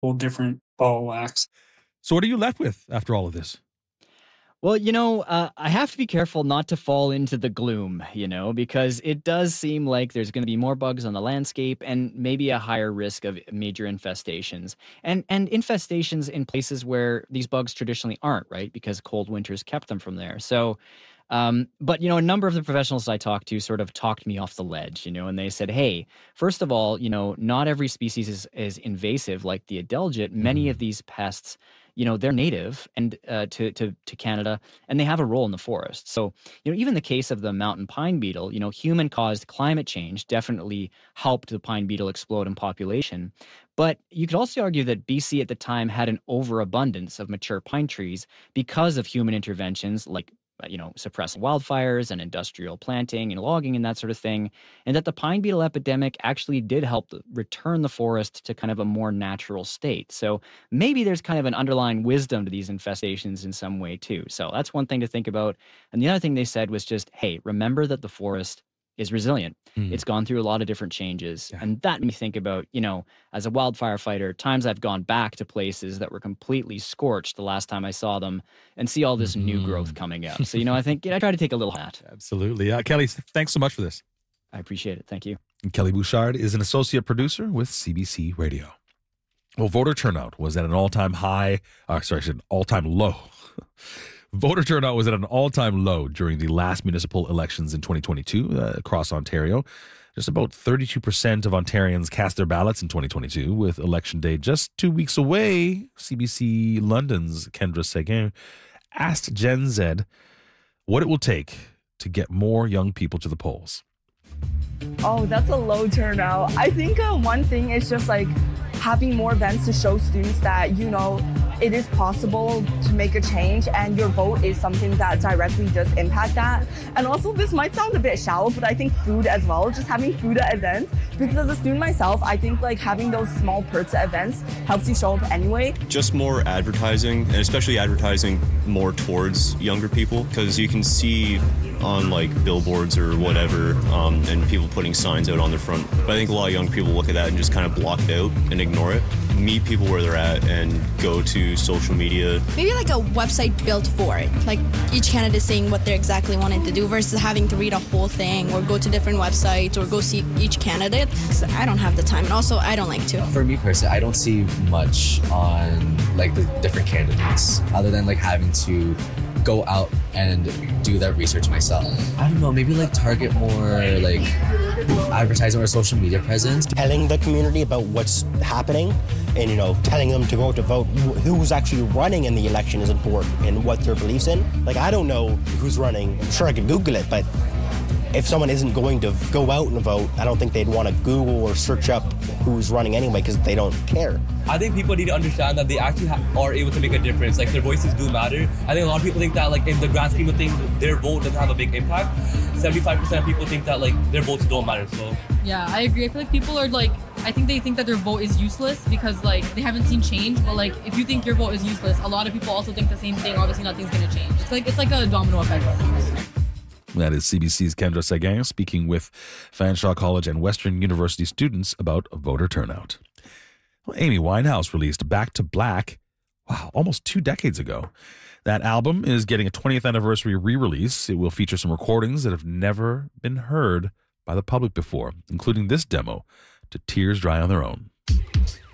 whole different ball of wax. So what are you left with after all of this? Well, I have to be careful not to fall into the gloom, because it does seem like there's going to be more bugs on the landscape and maybe a higher risk of major infestations. And infestations in places where these bugs traditionally aren't, right? Because cold winters kept them from there. So, but a number of the professionals I talked to sort of talked me off the ledge, and they said, hey, first of all, not every species is invasive like the adelgid. Many of these pests, they're native and to Canada, and they have a role in the forest. So, even the case of the mountain pine beetle, human-caused climate change definitely helped the pine beetle explode in population. But you could also argue that BC at the time had an overabundance of mature pine trees because of human interventions like suppressing wildfires and industrial planting and logging and that sort of thing, and that the pine beetle epidemic actually did help return the forest to kind of a more natural state. So maybe there's kind of an underlying wisdom to these infestations in some way too. So that's one thing to think about. And the other thing they said was just, hey, remember that the forest is resilient. It's gone through a lot of different changes. Yeah. And that made me think about, as a wildfire fighter, times I've gone back to places that were completely scorched the last time I saw them and see all this new growth coming up. So, I think I try to take a little hat. Absolutely. Kelly, thanks so much for this. I appreciate it. Thank you. Kelly Bouchard is an associate producer with CBC Radio. Well, voter turnout was at an all-time low. Voter turnout was at an all-time low during the last municipal elections in 2022 across Ontario. Just about 32% of Ontarians cast their ballots in 2022, with Election Day just 2 weeks away. CBC London's Kendra Seguin asked Gen Z what it will take to get more young people to the polls. Oh, that's a low turnout. I think one thing is just having more events to show students that, it is possible to make a change and your vote is something that directly does impact that. And also, this might sound a bit shallow, but I think food as well, just having food at events. Because as a student myself, I think having those small perks at events helps you show up anyway. Just more advertising, and especially advertising more towards younger people, because you can see on billboards or whatever, and people putting signs out on the front. But I think a lot of young people look at that and just kind of block it out and ignore it. Meet people where they're at and go to social media. Maybe a website built for it. Each candidate saying what they're exactly wanting to do versus having to read a whole thing or go to different websites or go see each candidate. So I don't have the time, and also I don't like to. For me personally, I don't see much on the different candidates other than having to go out and do that research myself. I don't know, maybe target more advertising or social media presence. Telling the community about what's happening and, telling them to go to vote. Who's actually running in the election is important and what their beliefs in. I don't know who's running. I'm sure I could Google it, but if someone isn't going to go out and vote, I don't think they'd want to Google or search up who's running anyway because they don't care. I think people need to understand that they actually are able to make a difference. Their voices do matter. I think a lot of people think that in the grand scheme of things, their vote doesn't have a big impact. 75% of people think that their votes don't matter. So yeah, I agree. I feel people are I think they think that their vote is useless because they haven't seen change. But if you think your vote is useless, a lot of people also think the same thing. Obviously, nothing's gonna change. It's like a domino effect. That is CBC's Kendra Seguin speaking with Fanshawe College and Western University students about voter turnout. Well, Amy Winehouse released Back to Black, almost 2 decades ago. That album is getting a 20th anniversary re-release. It will feature some recordings that have never been heard by the public before, including this demo, To Tears Dry on Their Own.